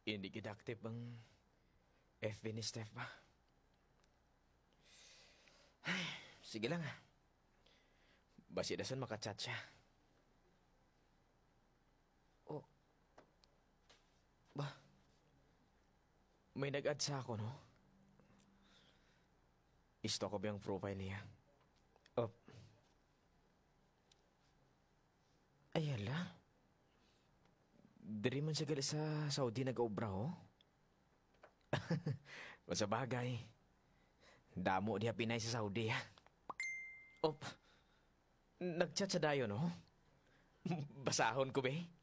Hindi gid-active ang FB ni Steph ba? Ay, sige lang ah. Basi dason makachat siya. Oh, ba? May nag-add sa ako, no? Isto ko ba yung profile niya? Oh. Ayala. Diri man siya gali sa Saudi nag-obra, oh. Sa bagay. Damo diha Pinay sa Saudi, ha? Oh, nag-chat sa dayo, no? Basahon ko, be?